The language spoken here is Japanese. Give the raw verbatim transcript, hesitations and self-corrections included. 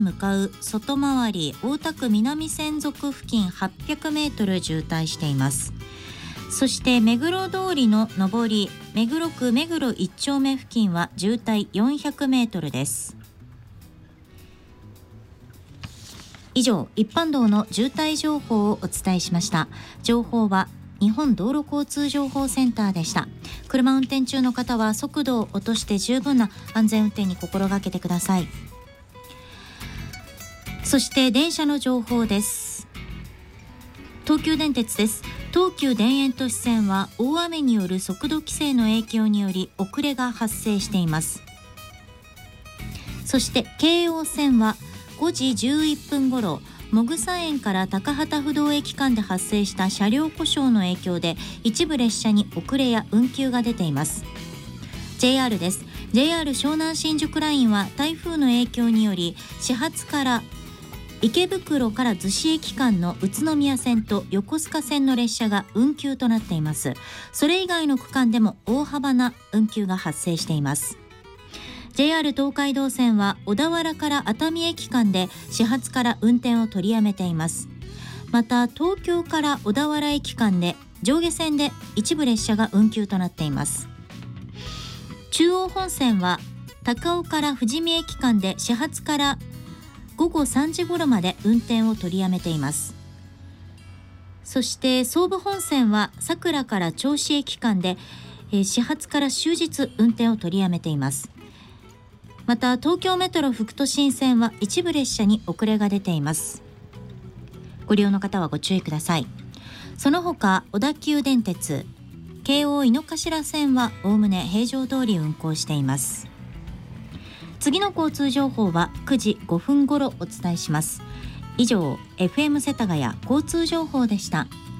向かう外回り大田区南千束付近はっぴゃくメートル渋滞しています。そして目黒通りの上り目黒区目黒いち丁目付近は渋滞よんひゃくメートルです。以上、一般道の渋滞情報をお伝えしました。情報は日本道路交通情報センターでした。車運転中の方は速度を落として十分な安全運転に心がけてください。そして電車の情報です。東急電鉄です。東急田園都市線は大雨による速度規制の影響により遅れが発生しています。そして京王線はごじじゅういっぷんごろもぐさ園から高幡不動駅間で発生した車両故障の影響で一部列車に遅れや運休が出ています。 ジェイアール です。 ジェイアール 湘南新宿ラインは台風の影響により始発から池袋から逗子駅間の宇都宮線と横須賀線の列車が運休となっています。それ以外の区間でも大幅な運休が発生しています。ジェイアール 東海道線は小田原から熱海駅間で始発から運転を取りやめています。また東京から小田原駅間で上下線で一部列車が運休となっています。中央本線は高尾から富士見駅間で始発からごごさんじ頃まで運転を取りやめています。そして総武本線は佐倉から銚子駅間で、えー、始発から終日運転を取りやめています。また東京メトロ副都心線は一部列車に遅れが出ています。ご利用の方はご注意ください。その他小田急電鉄、京王井の頭線はおおむね平常通り運行しています。次の交通情報はくじごふん頃お伝えします。以上 エフエム 世田谷交通情報でした。